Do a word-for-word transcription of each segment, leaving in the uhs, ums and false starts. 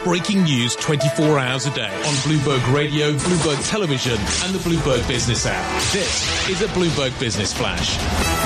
breaking news twenty-four hours a day on Bloomberg Radio, Bloomberg Television and the Bloomberg Business app. This is a Bloomberg Business Flash.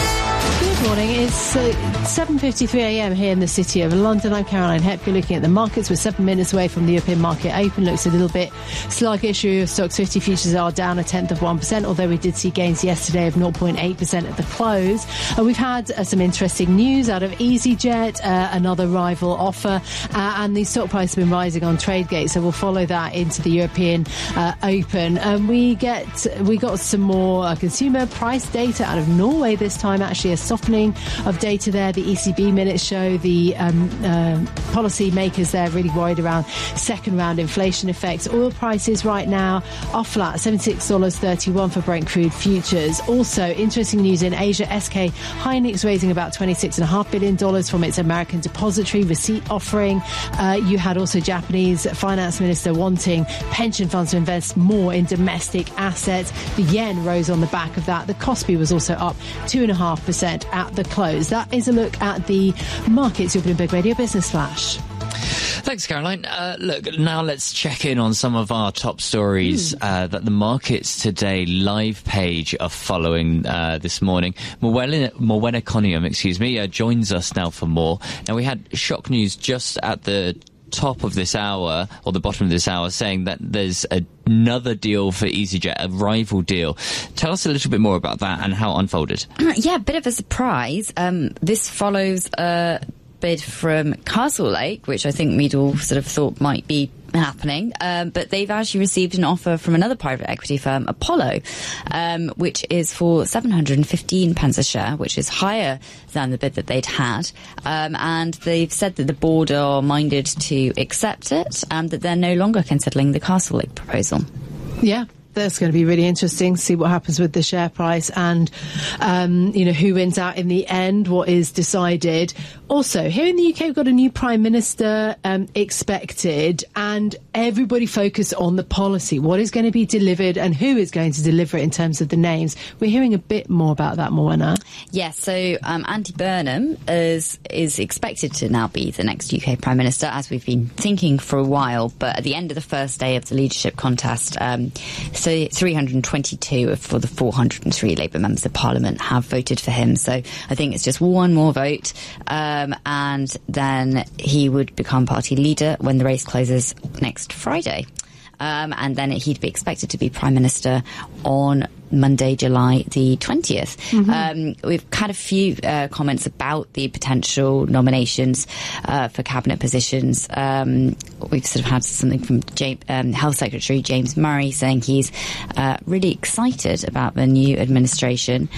Good morning. It's uh, seven fifty-three a m here in the city of London. I'm Caroline Hepp. You're looking at the markets. We're seven minutes away from the European market open. Looks a little bit sluggish. Stoxx fifty futures are down a tenth of one percent, although we did see gains yesterday of zero point eight percent at the close. Uh, we've had uh, some interesting news out of EasyJet, uh, another rival offer, uh, and the stock price has been rising on Tradegate, so we'll follow that into the European uh, open. Um, we get we got some more uh, consumer price data out of Norway this time, actually a softening of data there. The E C B minutes show the um, uh, policy makers there really worried around second round inflation effects. Oil prices right now are flat, seventy-six dollars thirty-one for Brent crude futures. Also, interesting news in Asia. S K Hynix raising about twenty-six point five billion dollars from its American depository receipt offering. Uh, you had also Japanese finance minister wanting pension funds to invest more in domestic assets. The yen rose on the back of that. The Kospi was also up two point five percent at the close. That is a look at the markets. Your Bloomberg Radio Business Flash. Thanks, Caroline. Uh, look, now let's check in on some of our top stories mm. uh, that the markets today live page are following uh, this morning. Morwen Economium, excuse me, uh, joins us now for more. Now, we had shock news just at the top of this hour, or the bottom of this hour, saying that there's a another deal for EasyJet, a rival deal. Tell us a little bit more about that and how it unfolded. Yeah, a bit of a surprise. Um, this follows a bid from Castlelake, which I think we'd all sort of thought might be happening, um, but they've actually received an offer from another private equity firm, Apollo, um, which is for seven hundred fifteen pence a share, which is higher than the bid that they'd had, um, and they've said that the board are minded to accept it and that they're no longer considering the Castlelake proposal. Yeah. That's going to be really interesting to see what happens with the share price and, um, you know, who wins out in the end, what is decided. Also, here in the U K, we've got a new Prime Minister um, expected, and everybody focused on the policy. What is going to be delivered and who is going to deliver it in terms of the names? We're hearing a bit more about that, Morwenna. Yes, so um, Andy Burnham is, is expected to now be the next U K Prime Minister, as we've been thinking for a while. But at the end of the first day of the leadership contest, um, so three hundred twenty-two for the four hundred three Labour members of Parliament have voted for him. So I think it's just one more vote, um, and then he would become party leader when the race closes next Friday. Um, and then he'd be expected to be Prime Minister on Monday, July the twentieth. Mm-hmm. Um, we've had a few uh, comments about the potential nominations uh, for cabinet positions. Um, we've sort of had something from James, um, Health Secretary James Murray saying he's uh, really excited about the new administration,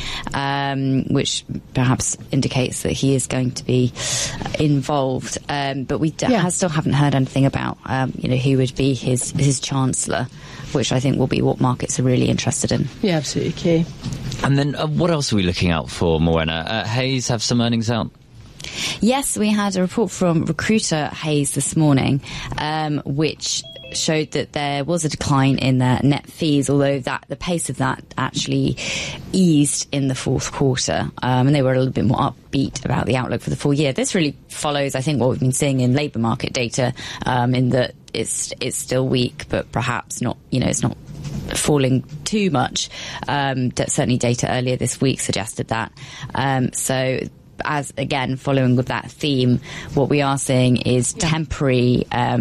um, which perhaps indicates that he is going to be involved. Um, but we d- yeah. still haven't heard anything about um, you know, who would be his his chancellor, which I think will be what markets are really interested in. Yeah, absolutely key. And then uh, what else are we looking out for, Morwenna? Uh, Hays have some earnings out? Yes, we had a report from Recruiter Hays this morning, um, which showed that there was a decline in their net fees, although that the pace of that actually eased in the fourth quarter, um, and they were a little bit more upbeat about the outlook for the full year. This really follows, I think, what we've been seeing in labour market data, um, in that it's it's still weak, but perhaps not, you know, it's not falling too much. Um, certainly data earlier this week suggested that. Um, so as, again, following with that theme, what we are seeing is temporary um,